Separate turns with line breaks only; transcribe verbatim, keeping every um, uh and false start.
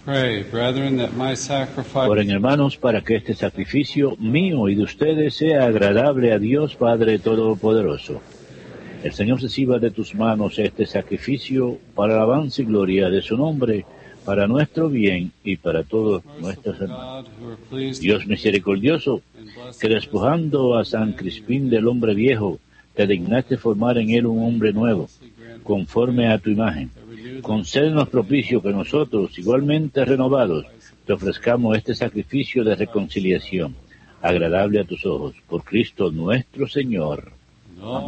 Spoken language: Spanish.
pray, brethren, that my sacrifice...
Oren, hermanos, para que este sacrificio mío y de ustedes sea agradable a Dios Padre Todopoderoso. El Señor reciba de tus manos este sacrificio para alabanza y gloria de su nombre, para nuestro bien y para todos nuestros hermanos. Dios misericordioso, que despojando a San Crispín del hombre viejo, te dignaste formar en él un hombre nuevo, conforme a tu imagen. Concédenos propicio que nosotros, igualmente renovados, te ofrezcamos este sacrificio de reconciliación, agradable a tus ojos, por Cristo nuestro Señor.